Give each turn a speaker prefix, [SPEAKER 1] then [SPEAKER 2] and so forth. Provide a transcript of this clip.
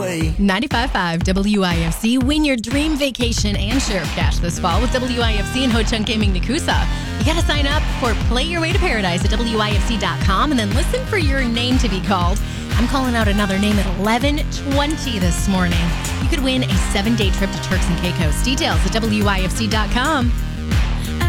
[SPEAKER 1] way.
[SPEAKER 2] 95.5 WIFC. Win your dream vacation and share of cash this fall with WIFC and Ho Chunk Gaming Nakusa. You got to sign up for Play Your Way to Paradise at WIFC.com and then listen for your name to be called. I'm calling out another name at 11:20 this morning. You could win a 7-day trip to Turks and Caicos. Details at WIFC.com.